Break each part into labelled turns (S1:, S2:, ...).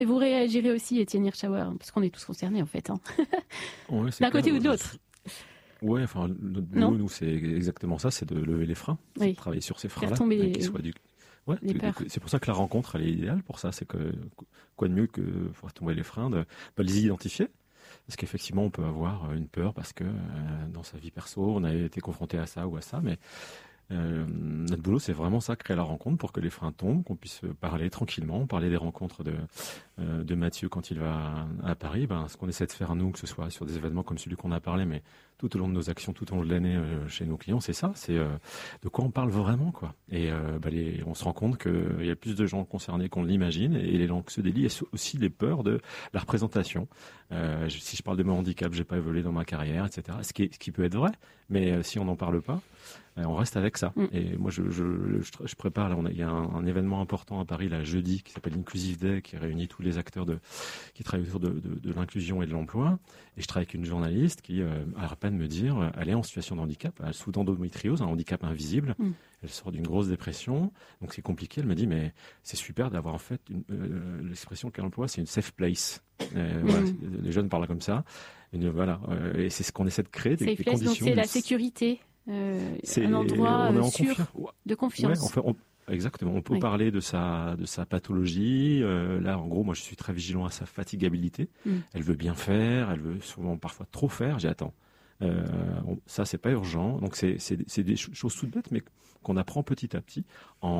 S1: Et vous réagirez aussi, Étienne Hirschauer, parce qu'on est tous concernés en fait, hein.
S2: Ouais,
S1: d'un côté ou de l'autre.
S2: Oui, enfin, notre boulot, nous, c'est exactement ça, c'est de lever les freins, c'est de travailler sur ces freins-là. Qu'ils soient c'est pour ça que la rencontre, elle est idéale pour ça. C'est que quoi de mieux que faire tomber les freins, de les identifier. Parce qu'effectivement, on peut avoir une peur parce que dans sa vie perso, on a été confronté à ça ou à ça, mais notre boulot, c'est vraiment ça, créer la rencontre pour que les freins tombent, qu'on puisse parler tranquillement, parler des rencontres de Mathieu quand il va à Paris. Ce qu'on essaie de faire nous, que ce soit sur des événements comme celui qu'on a parlé, mais tout au long de nos actions, tout au long de l'année chez nos clients, c'est ça, c'est de quoi on parle vraiment, quoi. Et on se rend compte qu'il y a plus de gens concernés qu'on l'imagine, et les l'anxiété délie et aussi les peurs de la représentation. Si je parle de mon handicap, j'ai pas évolué dans ma carrière, etc. Ce qui peut être vrai, mais si on n'en parle pas, on reste avec ça. Et moi, je prépare, là, il y a un événement important à Paris, là, jeudi, qui s'appelle l'Inclusive Day, qui réunit tous les acteurs qui travaillent autour de l'inclusion et de l'emploi. Et je travaille avec une journaliste qui arrête pas de me dire, elle est en situation de handicap, elle souffre d'endométriose, un handicap invisible. Elle sort d'une grosse dépression, donc c'est compliqué. Elle me dit, mais c'est super d'avoir en fait l'expression qu'elle emploie, c'est une safe place. Voilà, les jeunes parlent comme ça. Et c'est ce qu'on essaie de créer, des conditions.
S1: Donc c'est la sécurité. C'est un endroit sûr, de confiance.
S2: Ouais, exactement. On peut parler de sa pathologie. Là, en gros, moi, je suis très vigilant à sa fatigabilité. Elle veut bien faire, elle veut souvent parfois trop faire. J'ai attends. Ça, c'est pas urgent. Donc, c'est des choses toutes bêtes, mais qu'on apprend petit à petit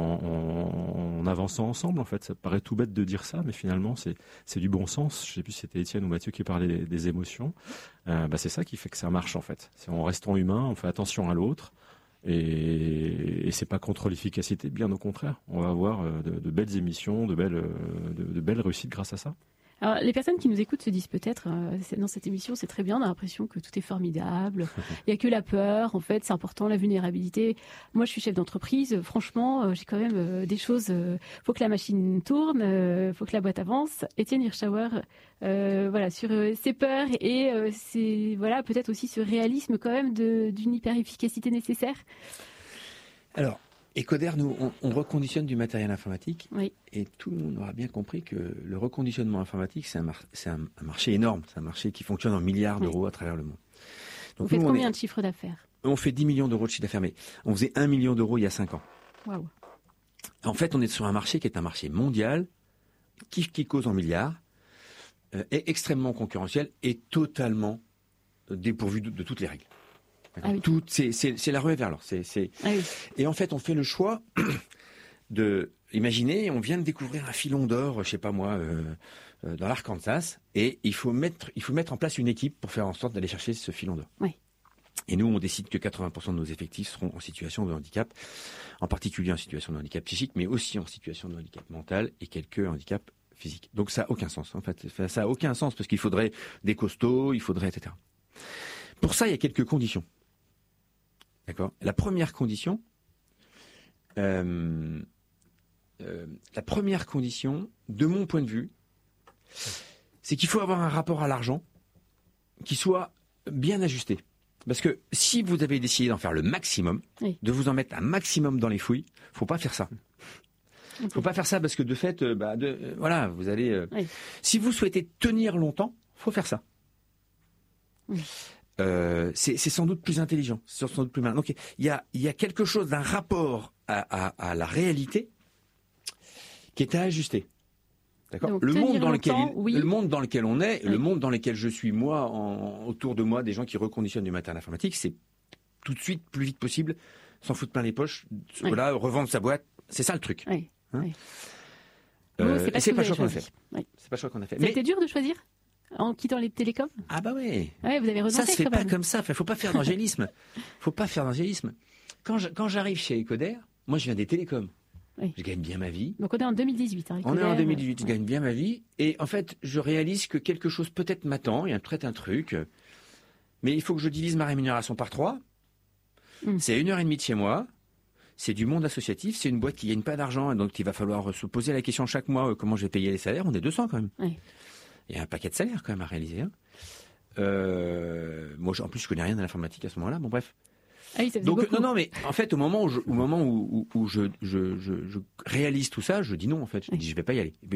S2: en avançant ensemble. En fait, ça paraît tout bête de dire ça, mais finalement, c'est du bon sens. Je sais plus si c'était Étienne ou Mathieu qui parlait des émotions. C'est ça qui fait que ça marche, en fait. C'est en restant humain, on fait attention à l'autre. Et c'est pas contre l'efficacité, bien au contraire. On va avoir de belles émissions, de belles réussites grâce à ça.
S1: Alors, les personnes qui nous écoutent se disent peut-être, dans cette émission, c'est très bien, on a l'impression que tout est formidable, il n'y a que la peur, en fait, c'est important, la vulnérabilité. Moi, je suis chef d'entreprise, franchement, j'ai quand même des choses, faut que la machine tourne, faut que la boîte avance. Étienne Hirschauer, sur ces peurs et peut-être aussi ce réalisme quand même d'une hyper-efficacité nécessaire.
S3: Alors, Ecoder, nous, on reconditionne du matériel informatique, et tout le monde aura bien compris que le reconditionnement informatique, c'est un marché énorme, c'est un marché qui fonctionne en milliards d'euros à travers le monde.
S1: Donc, vous faites combien de chiffre d'affaires ?
S3: On fait 10 millions d'euros de chiffre d'affaires, mais on faisait 1 million d'euros il y a 5 ans.
S1: Waouh.
S3: En fait, on est sur un marché qui est un marché mondial, qui cause en milliards, est extrêmement concurrentiel et totalement dépourvu de toutes les règles. Tout, c'est la ruée vers l'or. Et en fait, on fait le choix de imaginer, on vient de découvrir un filon d'or, je sais pas moi, dans l'Arkansas, et il faut mettre en place une équipe pour faire en sorte d'aller chercher ce filon d'or.
S1: Oui.
S3: Et nous, on décide que 80% de nos effectifs seront en situation de handicap, en particulier en situation de handicap psychique, mais aussi en situation de handicap mental et quelques handicaps physiques. Donc ça a aucun sens, en fait. Ça a aucun sens parce qu'il faudrait des costauds, il faudrait, etc. Pour ça, il y a quelques conditions. D'accord. La première condition, de mon point de vue, c'est qu'il faut avoir un rapport à l'argent qui soit bien ajusté. Parce que si vous avez décidé d'en faire le maximum, de vous en mettre un maximum dans les fouilles, faut pas faire ça. Faut pas faire ça parce que de fait, vous allez. Si vous souhaitez tenir longtemps, faut faire ça. C'est sans doute plus intelligent, c'est sans doute plus malin. Donc il y a quelque chose d'un rapport à la réalité qui est à ajuster. D'accord. Le monde dans lequel on est, le monde dans lequel je suis moi, autour de moi, des gens qui reconditionnent du matériel informatique, c'est tout de suite, plus vite possible, s'en foutre plein les poches, voilà, revendre sa boîte, c'est ça le truc.
S1: Oui.
S3: C'est pas le choix qu'on a fait. C'est pas le choix qu'on a fait.
S1: Ça a été dur de choisir en quittant les télécoms ?
S3: Ah bah oui.
S1: Ouais, vous avez renoncé.
S3: Ça se fait pas comme ça. Enfin, faut pas faire d'angélisme. Quand j'arrive chez Ecoder, moi je viens des télécoms. Oui. Je gagne bien ma vie.
S1: Donc on est en 2018.
S3: On est en 2018. Je gagne bien ma vie. Et en fait, je réalise que quelque chose peut-être m'attend. Il y a peut-être un truc. Mais il faut que je divise ma rémunération par 3. C'est 1h30 de chez moi. C'est du monde associatif. C'est une boîte qui gagne pas d'argent. Donc il va falloir se poser la question chaque mois comment je vais payer les salaires. On est 200 quand même. Oui. Il y a un paquet de salaires quand même à réaliser. Moi, en plus, je connais rien à l'informatique à ce moment-là. Bon, bref.
S1: Ah oui, donc
S3: non, mais en fait, au moment où je réalise tout ça, je dis non. En fait, je dis je vais pas y aller. Mais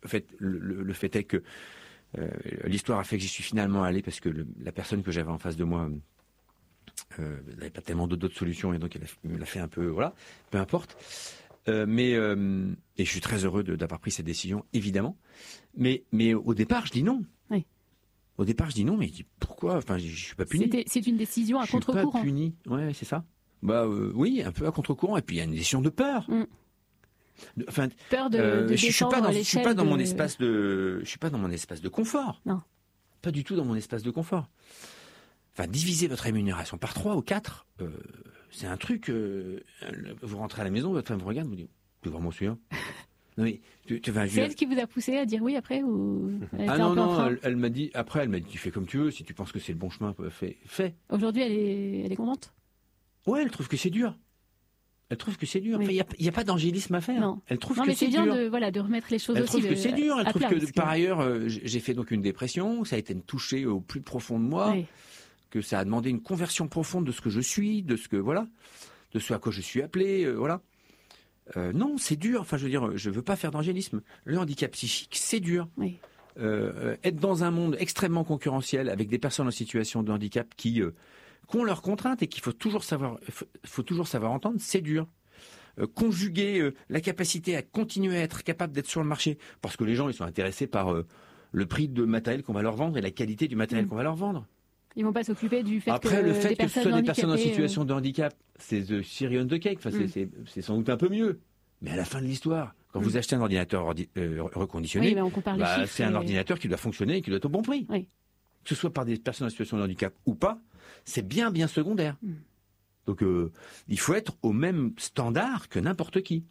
S3: fait, le fait est que l'histoire a fait que j'y suis finalement allé parce que la personne que j'avais en face de moi n'avait pas tellement d'autres solutions et donc elle me l'a fait un peu, voilà, peu importe. Et je suis très heureux d'avoir pris cette décision, évidemment. Mais au départ, je dis non.
S1: Oui.
S3: Au départ, je dis non, mais je dis pourquoi ? Enfin, je suis pas puni.
S1: C'est une décision à contre-courant.
S3: Je suis pas puni. Ouais, c'est ça. Oui, un peu à contre-courant. Et puis il y a une décision de peur. Enfin,
S1: peur de
S3: je suis pas dans mon espace de confort.
S1: Non.
S3: Pas du tout dans mon espace de confort. Enfin, diviser votre rémunération par 3 ou 4, c'est un truc. Vous rentrez à la maison, votre femme vous regarde, vous dit, tu vraiment celui-là ? Non mais c'est
S1: elle qui vous a poussé à dire oui après ou
S3: non, elle m'a dit tu fais comme tu veux, si tu penses que c'est le bon chemin, fais.
S1: Aujourd'hui, elle est contente.
S3: Ouais, elle trouve que c'est dur. Oui. Enfin, il y a pas d'angélisme à faire.
S1: Non.
S3: Elle trouve
S1: que c'est dur.
S3: Non, mais
S1: c'est bien de remettre les choses
S3: elle
S1: aussi.
S3: Elle trouve que c'est dur. Elle trouve que par
S1: que...
S3: ailleurs, j'ai fait donc une dépression. Ça a été touché au plus profond de moi.
S1: Oui.
S3: Que ça a demandé une conversion profonde de ce que je suis, de ce à quoi je suis appelé, voilà. Non, c'est dur. Enfin, je veux dire, je veux pas faire d'angélisme. Le handicap psychique, c'est dur.
S1: Oui.
S3: Être dans un monde extrêmement concurrentiel avec des personnes en situation de handicap qui ont leurs contraintes et qu'il faut toujours savoir entendre, c'est dur. Conjuguer la capacité à continuer à être capable d'être sur le marché, parce que les gens ils sont intéressés par le prix de matériel qu'on va leur vendre et la qualité du matériel qu'on va leur vendre.
S1: Ils vont pas s'occuper du fait
S3: Après,
S1: que
S3: le fait que ce soit des personnes en
S1: handicapées,
S3: situation de handicap, c'est the cherry on the cake. Enfin, c'est sans doute un peu mieux. Mais à la fin de l'histoire, quand vous achetez un ordinateur reconditionné, c'est un ordinateur qui doit fonctionner et qui doit être au bon prix.
S1: Oui.
S3: Que ce soit par des personnes en situation de handicap ou pas, c'est bien secondaire. Donc, il faut être au même standard que n'importe qui.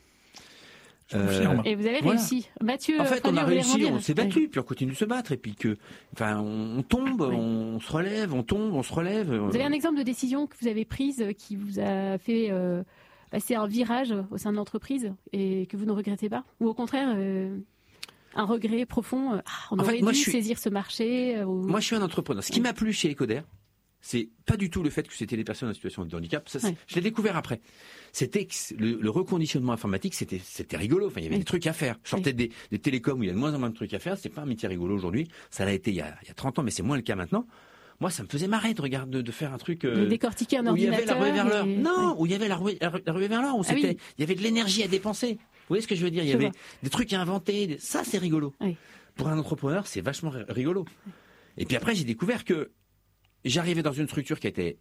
S1: Et vous avez réussi. Mathieu,
S3: en fait, on a réussi, on s'est battu, puis on continue de se battre, et puis on tombe, on se relève, on tombe, on se relève.
S1: Vous avez un exemple de décision que vous avez prise qui vous a fait passer un virage au sein de l'entreprise et que vous ne regrettez pas ? Ou au contraire, un regret profond, on aurait dû saisir ce marché
S3: Moi, je suis un entrepreneur. Ce qui m'a plu chez Ecoder, c'est pas du tout le fait que c'était des personnes en situation de handicap. Ça, je l'ai découvert après. C'était le reconditionnement informatique, c'était rigolo. Enfin, il y avait des trucs à faire. Je sortais des télécoms où il y a de moins en moins de trucs à faire. C'est pas un métier rigolo aujourd'hui. Ça l'a été il y a 30 ans, mais c'est moins le cas maintenant. Moi, ça me faisait marrer de faire un truc.
S1: De décortiquer un ordinateur.
S3: Où il y avait la ruée vers l'heure. Non, où il y avait la ruée vers l'heure. Où il y avait de l'énergie à dépenser. Vous voyez ce que je veux dire ? Il y avait des trucs à inventer. Ça, c'est rigolo.
S1: Oui.
S3: Pour un entrepreneur, c'est vachement rigolo. Et puis après, j'ai découvert que j'arrivais dans une structure qui était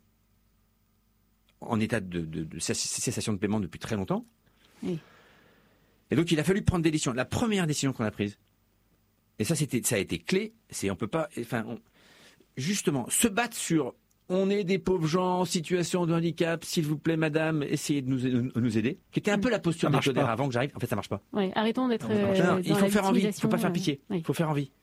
S3: en état de cessation de paiement depuis très longtemps.
S1: Oui.
S3: Et donc, il a fallu prendre des décisions. La première décision qu'on a prise, et ça a été clé, c'est justement, se battre sur on est des pauvres gens en situation de handicap, s'il vous plaît, madame, essayez de nous aider. Qui était un peu la posture d'Ecoder avant que j'arrive. En fait, ça marche pas.
S1: Ouais, arrêtons d'être.
S3: Il faut faire envie, il faut pas faire pitié. Il faut faire envie.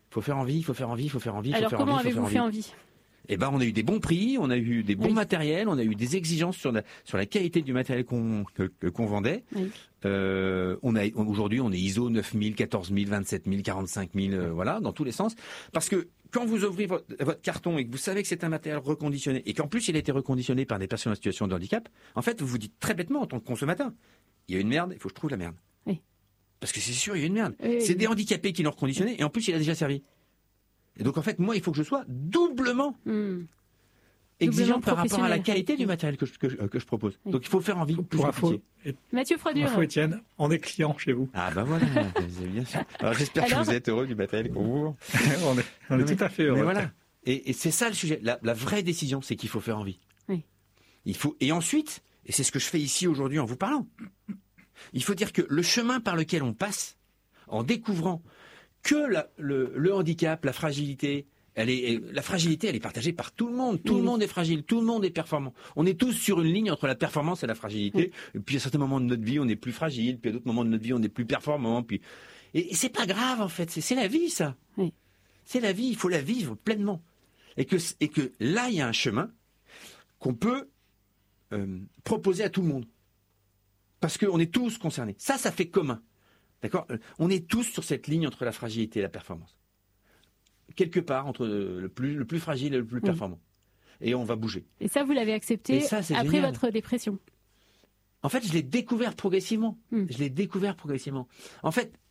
S1: Alors, comment avez-vous fait envie ?
S3: Eh ben, on a eu des bons prix, on a eu des bons matériels, on a eu des exigences sur la qualité du matériel qu'on vendait.
S1: Oui.
S3: Aujourd'hui, on est ISO 9000, 14000, 27000, 45000, voilà, dans tous les sens. Parce que quand vous ouvrez votre carton et que vous savez que c'est un matériel reconditionné et qu'en plus il a été reconditionné par des personnes en situation de handicap, en fait, vous vous dites très bêtement en tant que consommateur, il y a une merde, il faut que je trouve la merde.
S1: Oui.
S3: Parce que c'est sûr, il y a une merde.
S1: Oui.
S3: C'est des handicapés qui l'ont reconditionné et en plus il a déjà servi. Et donc, en fait, moi, il faut que je sois doublement exigeant par rapport à la qualité du matériel que je propose. Oui. Donc, il faut faire envie.
S4: Pour info,
S1: Mathieu Froidure.
S4: Info Étienne, on est client chez vous.
S3: Ah, ben voilà, bien sûr. Alors, j'espère que vous êtes heureux du matériel qu'on vous vend.
S4: on est tout à fait heureux.
S3: Mais voilà. Et c'est ça le sujet. La vraie décision, c'est qu'il faut faire envie.
S1: Oui.
S3: Et ensuite, et c'est ce que je fais ici aujourd'hui en vous parlant, il faut dire que le chemin par lequel on passe, en découvrant que le handicap, la fragilité, elle est partagée par tout le monde. Tout le monde est fragile, tout le monde est performant. On est tous sur une ligne entre la performance et la fragilité. Et puis à certains moments de notre vie, on est plus fragile. Puis à d'autres moments de notre vie, on est plus performant. Et c'est pas grave en fait. C'est la vie ça.
S1: Oui.
S3: C'est la vie. Il faut la vivre pleinement. Et que là, il y a un chemin qu'on peut proposer à tout le monde. Parce qu'on est tous concernés. Ça fait commun. D'accord ? On est tous sur cette ligne entre la fragilité et la performance. Quelque part, entre le plus fragile et le plus performant. Et on va bouger.
S1: Et ça, vous l'avez accepté après votre dépression ?
S3: En fait, je l'ai découvert progressivement. En fait,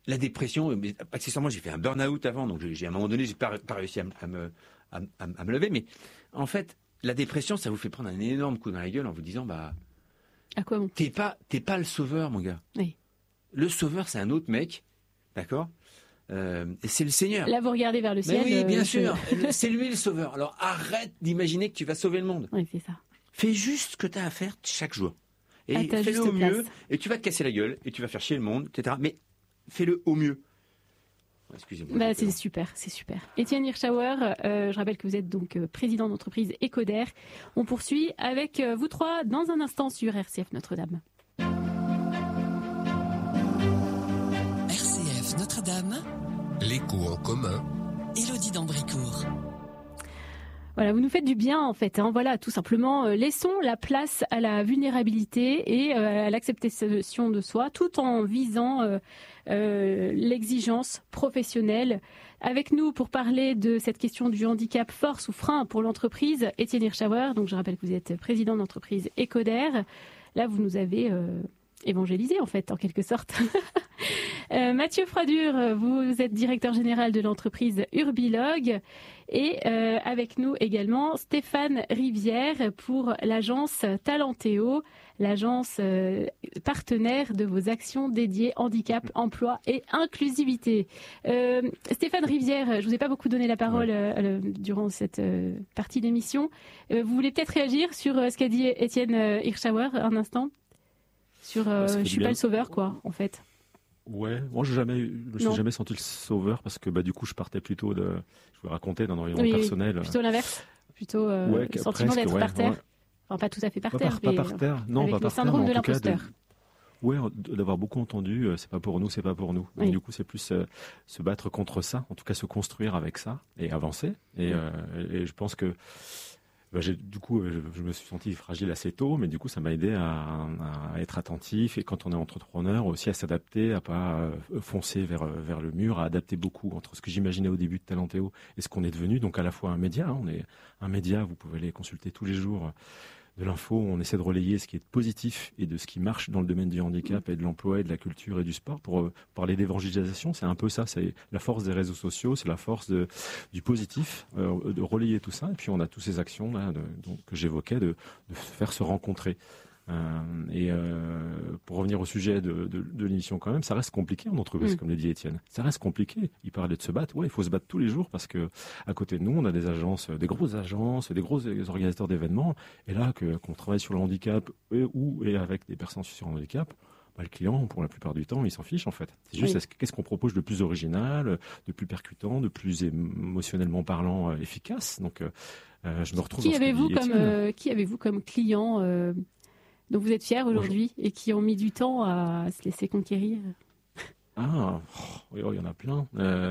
S3: la dépression, accessoirement, j'ai fait un burn-out avant, donc à un moment donné, j'ai pas réussi à me lever. Mais en fait, la dépression, ça vous fait prendre un énorme coup dans la gueule en vous disant,
S1: à quoi bon ?
S3: T'es pas le sauveur, mon gars.
S1: Oui.
S3: Le sauveur, c'est un autre mec, d'accord ? Et c'est le Seigneur.
S1: Là, vous regardez vers le ciel.
S3: Oui, bien sûr. C'est lui le sauveur. Alors arrête d'imaginer que tu vas sauver le monde.
S1: Oui, c'est ça.
S3: Fais juste ce que tu as à faire chaque jour. Et fais-le au mieux. Et tu vas te casser la gueule et tu vas faire chier le monde, etc. Mais fais-le au mieux.
S1: Excusez-moi. C'est super. Étienne Hirschauer, je rappelle que vous êtes donc président d'entreprise Ecoder. On poursuit avec vous trois dans un instant sur RCF Notre-Dame.
S5: RCF Notre-Dame. L'écho en commun. Élodie d'Andricourt.
S1: Voilà, vous nous faites du bien en fait. Voilà, tout simplement, laissons la place à la vulnérabilité et à l'acceptation de soi, tout en visant l'exigence professionnelle. Avec nous pour parler de cette question du handicap, force ou frein pour l'entreprise, Étienne Hirschauer. Donc je rappelle que vous êtes président d'entreprise Ecoder. Là, vous nous avez évangélisé en fait, en quelque sorte. Mathieu Froidure, vous êtes directeur général de l'entreprise Urbilog. Et avec nous également Stéphane Rivière pour l'agence Talentéo, l'agence partenaire de vos actions dédiées handicap, emploi et inclusivité. Stéphane Rivière, je vous ai pas beaucoup donné la parole durant cette partie d'émission. Vous voulez peut-être réagir sur ce qu'a dit Étienne Hirschauer un instant sur je suis pas le sauveur quoi en fait.
S2: Ouais, moi je me suis jamais senti le sauveur parce que du coup je partais plutôt je vous racontais d'un environnement personnel.
S1: Plutôt l'inverse, plutôt le sentiment d'être par terre. Enfin pas tout à fait par terre,
S2: mais pas par terre, non,
S1: avec
S2: pas
S1: le
S2: par
S1: syndrome
S2: terre,
S1: de l'imposteur.
S2: D'avoir beaucoup entendu, c'est pas pour nous. Oui. Et du coup, c'est plus se battre contre ça, en tout cas se construire avec ça et avancer. Et je pense que je me suis senti fragile assez tôt, mais du coup, ça m'a aidé à être attentif et quand on est entrepreneur aussi à s'adapter, à pas foncer vers le mur, à adapter beaucoup entre ce que j'imaginais au début de Talentéo et ce qu'on est devenu. Donc à la fois un média, on est un média, vous pouvez les consulter tous les jours. De l'info, on essaie de relayer ce qui est positif et de ce qui marche dans le domaine du handicap et de l'emploi et de la culture et du sport. Pour parler d'évangélisation, c'est un peu ça, c'est la force des réseaux sociaux, c'est la force du positif, de relayer tout ça. Et puis on a toutes ces actions là que j'évoquais de faire se rencontrer. Pour revenir au sujet de l'émission quand même, ça reste compliqué en entreprise, comme l'a dit Étienne. Ça reste compliqué. Il parlait de se battre. Ouais, il faut se battre tous les jours parce que à côté de nous, on a des agences, des grosses agences, des gros organisateurs d'événements. Et là, qu'on travaille sur le handicap et avec des personnes sur le handicap, le client, pour la plupart du temps, il s'en fiche en fait. C'est juste qu'est-ce qu'on propose de plus original, de plus percutant, de plus émotionnellement parlant, efficace. Donc, je me retrouve.
S1: Qui avez-vous comme client dont vous êtes fiers aujourd'hui et qui ont mis du temps à se laisser conquérir?
S2: Il y en a plein.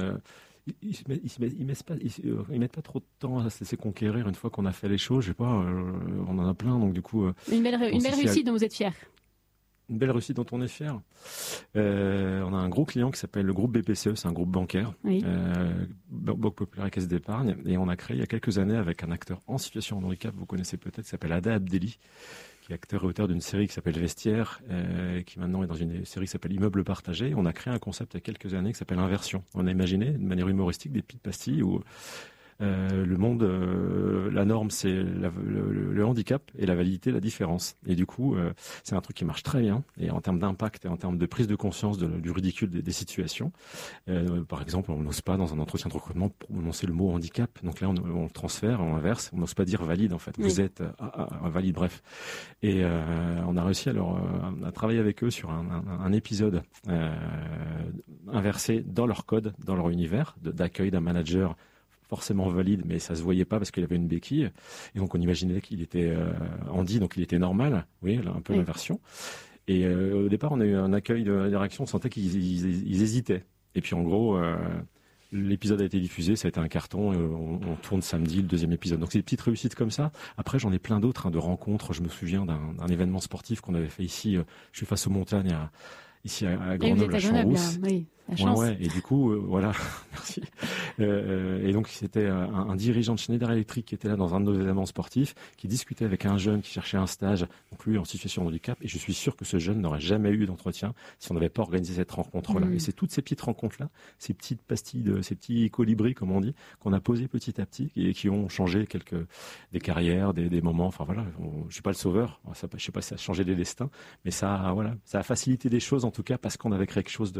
S2: Ils mettent pas trop de temps à se laisser conquérir une fois qu'on a fait les choses. Je sais pas, on en a plein, donc du coup.
S1: Une belle réussite dont vous êtes fiers.
S2: Une belle réussite dont on est fier. On a un gros client qui s'appelle le groupe BPCE, c'est un groupe bancaire, Banque Populaire et Caisse d'Épargne, et on a créé il y a quelques années avec un acteur en situation de handicap, vous connaissez peut-être, qui s'appelle Ada Abdelli, qui est acteur et auteur d'une série qui s'appelle Vestiaire, qui maintenant est dans une série qui s'appelle Immeuble partagé. On a créé un concept il y a quelques années qui s'appelle Inversion. On a imaginé de manière humoristique des petites pastilles où le monde, la norme, c'est le handicap et la validité, la différence. Et du coup, c'est un truc qui marche très bien. Et en termes d'impact et en termes de prise de conscience du ridicule des situations, par exemple, on n'ose pas dans un entretien de recrutement prononcer le mot handicap. Donc là, on le transfère, on inverse. On n'ose pas dire valide en fait. Vous êtes invalide, bref. Et on a réussi à travailler avec eux sur un épisode inversé dans leur code, dans leur univers d'accueil d'un manager forcément valide, mais ça se voyait pas parce qu'il avait une béquille. Et donc on imaginait qu'il était handi, donc il était normal. Oui, là, un peu l'inversion. Et au départ, on a eu un accueil de réaction, on sentait qu'ils hésitaient. Et puis en gros, l'épisode a été diffusé, ça a été un carton. Et on tourne samedi le deuxième épisode. Donc c'est des petites réussites comme ça. Après, j'en ai plein d'autres, de rencontres. Je me souviens d'un événement sportif qu'on avait fait ici. Je suis face aux montagnes ici à Grenoble, à Champs-Rousse.
S1: Oui, la chance.
S2: Et du coup, voilà, merci. Et donc c'était un dirigeant de Schneider Electric qui était là dans un de nos événements sportifs, qui discutait avec un jeune qui cherchait un stage, donc lui en situation de handicap, et je suis sûr que ce jeune n'aurait jamais eu d'entretien si on n'avait pas organisé cette rencontre-là. Et c'est toutes ces petites rencontres-là, ces petites pastilles, ces petits colibris, comme on dit, qu'on a posés petit à petit et qui ont changé des carrières, des moments. Enfin voilà, je suis pas le sauveur, je sais pas si ça a changé des destins, mais ça a facilité des choses en tout cas parce qu'on avait créé quelque chose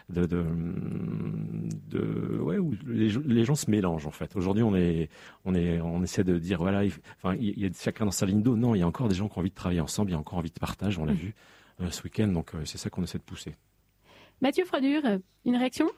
S2: où les gens se mélangent en fait. Aujourd'hui, on essaie de dire voilà, il y a chacun dans sa ligne d'eau. Non, il y a encore des gens qui ont envie de travailler ensemble, il y a encore envie de partage. On l'a vu ce week-end, donc c'est ça qu'on essaie de pousser.
S1: Mathieu Froidure, une réaction?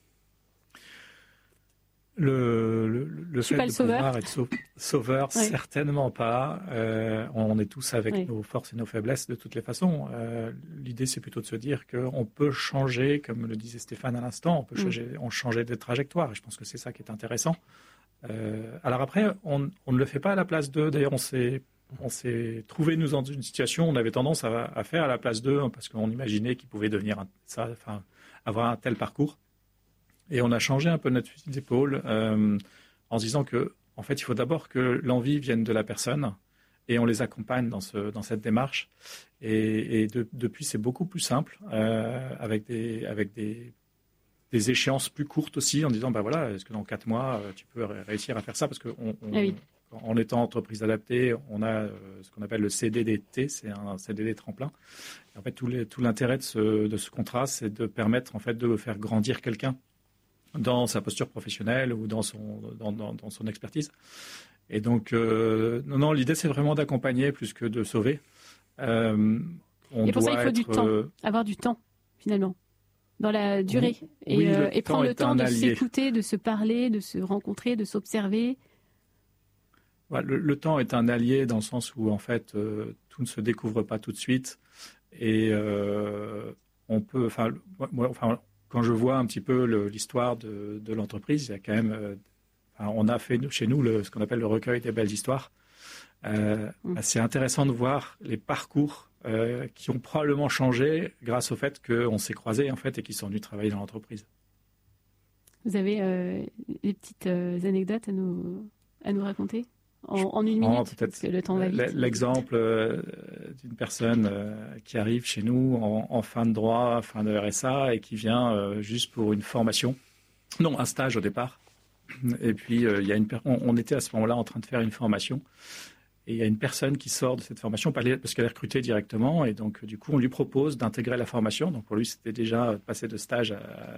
S4: Le fait de pouvoir être sauveur, certainement pas. On est tous avec nos forces et nos faiblesses de toutes les façons. L'idée, c'est plutôt de se dire qu'on peut changer, comme le disait Stéphane à l'instant, on changer de trajectoire. Et je pense que c'est ça qui est intéressant. Alors après, on ne le fait pas à la place d'eux. D'ailleurs, on s'est trouvé, nous, dans une situation où on avait tendance à faire à la place d'eux, parce qu'on imaginait qu'ils pouvaient avoir un tel parcours. Et on a changé un peu notre fusil d'épaule en se disant que, en fait, il faut d'abord que l'envie vienne de la personne et on les accompagne dans cette démarche. Et depuis, c'est beaucoup plus simple avec des échéances plus courtes aussi, en disant, voilà, est-ce que dans 4 mois, tu peux réussir à faire ça? Parce que en étant entreprise adaptée, on a ce qu'on appelle le CDDT, c'est un CDD tremplin. Et en fait, tout l'intérêt de ce contrat, c'est de permettre en fait de faire grandir quelqu'un dans sa posture professionnelle ou dans son expertise. Et donc, non, l'idée, c'est vraiment d'accompagner plus que de sauver.
S1: Et pour ça, il faut du temps, avoir du temps, finalement, dans la durée. Et prendre le temps de s'écouter, de se parler, de se rencontrer, de s'observer.
S4: Le temps est un allié dans le sens où, en fait, tout ne se découvre pas tout de suite. Et on peut... Quand je vois un petit peu l'histoire de l'entreprise, il y a quand même, on a fait chez nous ce qu'on appelle le recueil des belles histoires. C'est intéressant de voir les parcours qui ont probablement changé grâce au fait qu'on s'est croisés en fait et qu'ils sont venus travailler dans l'entreprise.
S1: Vous avez des petites anecdotes à nous raconter en une minute, parce que le temps va vite.
S4: L'exemple d'une personne qui arrive chez nous en fin de droit, fin de RSA, et qui vient juste pour une formation, un stage au départ. Et puis, on était à ce moment-là en train de faire une formation. Et il y a une personne qui sort de cette formation parce qu'elle est recrutée directement. Et donc, du coup, on lui propose d'intégrer la formation. Donc, pour lui, c'était déjà passer de stage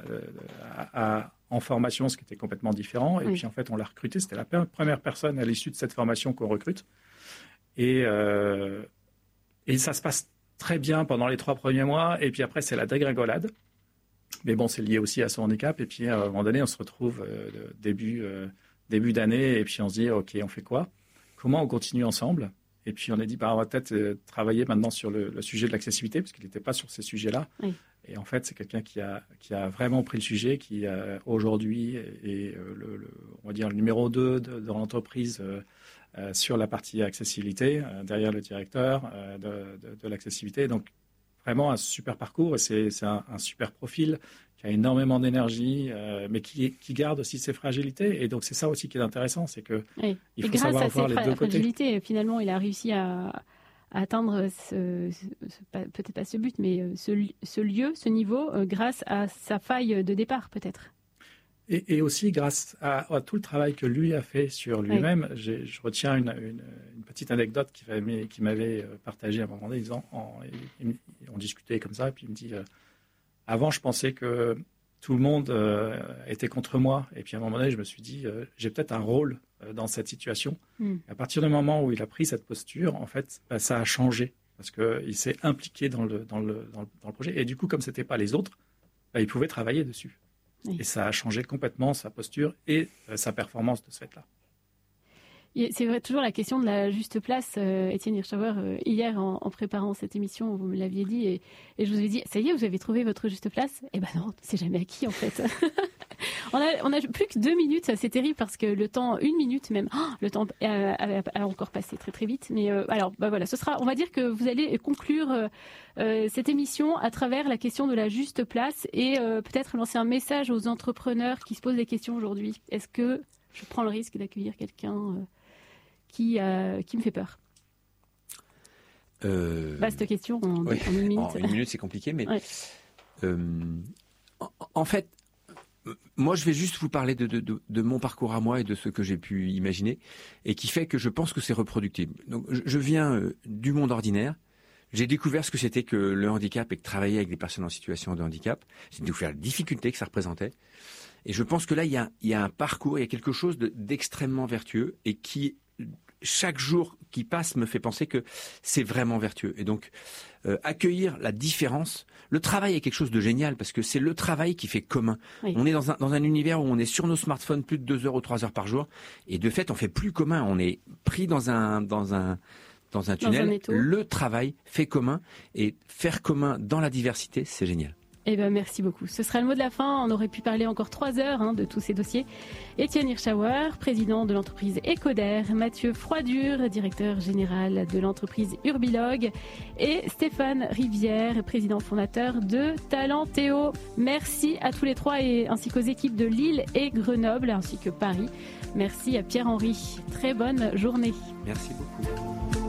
S4: en formation, ce qui était complètement différent. Et puis, en fait, on l'a recruté. C'était la première personne à l'issue de cette formation qu'on recrute. Et ça se passe très bien pendant les 3 premiers mois. Et puis après, c'est la dégringolade. Mais bon, c'est lié aussi à son handicap. Et puis, à un moment donné, on se retrouve début d'année. Et puis, on se dit, OK, on fait quoi? Comment on continue ensemble? Et puis, on a dit, on va peut-être travailler maintenant sur le sujet de l'accessibilité, parce qu'il n'était pas sur ces sujets-là. Oui. Et en fait, c'est quelqu'un qui a vraiment pris le sujet, qui aujourd'hui est on va dire le numéro 2 de l'entreprise sur la partie accessibilité, derrière le directeur de l'accessibilité. Donc, vraiment un super parcours, et c'est un super profil qui a énormément d'énergie, mais qui garde aussi ses fragilités. Et donc, c'est ça aussi qui est intéressant, c'est que il faut savoir voir les deux côtés.
S1: Fragilités, finalement, il a réussi à atteindre peut-être pas ce but, mais ce lieu, ce niveau, grâce à sa faille de départ, peut-être.
S4: Et aussi grâce à tout le travail que lui a fait sur lui-même. Je retiens une petite anecdote qu'il m'avait partagée à un moment donné. On discutait comme ça, et puis il me dit avant, je pensais que tout le monde était contre moi. Et puis à un moment donné, je me suis dit j'ai peut-être un rôle dans cette situation. À partir du moment où il a pris cette posture, en fait, ça a changé parce qu'il s'est impliqué dans le projet. Et du coup, comme c'était pas les autres, il pouvait travailler dessus. Oui. Et ça a changé complètement sa posture et sa performance de ce fait-là.
S1: C'est vrai, toujours la question de la juste place. Étienne Hirschauer, hier, en préparant cette émission, vous me l'aviez dit, et je vous ai dit, ça y est, vous avez trouvé votre juste place? Eh ben non, c'est jamais acquis, en fait. On a plus que 2 minutes, c'est terrible parce que le temps, 1 minute même, le temps a encore passé très très vite. Mais alors, voilà, on va dire que vous allez conclure cette émission à travers la question de la juste place et peut-être lancer un message aux entrepreneurs qui se posent des questions aujourd'hui. Est-ce que je prends le risque d'accueillir quelqu'un qui me fait peur? Vaste question en 1 minute.
S3: En 1 minute, c'est compliqué, mais
S1: ouais.
S3: En fait, moi, je vais juste vous parler de mon parcours à moi et de ce que j'ai pu imaginer et qui fait que je pense que c'est reproductible. Donc, je viens du monde ordinaire. J'ai découvert ce que c'était que le handicap et que travailler avec des personnes en situation de handicap. J'ai découvert la difficulté que ça représentait. Et je pense que là, il y a un parcours, il y a quelque chose d'extrêmement vertueux et qui, chaque jour qui passe, me fait penser que c'est vraiment vertueux. Et donc, accueillir la différence. Le travail est quelque chose de génial parce que c'est le travail qui fait commun. Oui. On est dans un univers où on est sur nos smartphones plus de 2 heures ou 3 heures par jour. Et de fait, on fait plus commun. On est pris dans un tunnel. Le travail fait commun et faire commun dans la diversité, c'est génial.
S1: Eh ben, merci beaucoup. Ce sera le mot de la fin. On aurait pu parler encore 3 heures de tous ces dossiers. Étienne Hirschauer, président de l'entreprise Ecoder, Mathieu Froidure, directeur général de l'entreprise Urbilog, et Stéphane Rivière, président fondateur de Talentéo. Merci à tous les 3 ainsi qu'aux équipes de Lille et Grenoble, ainsi que Paris. Merci à Pierre-Henri. Très bonne journée.
S3: Merci beaucoup.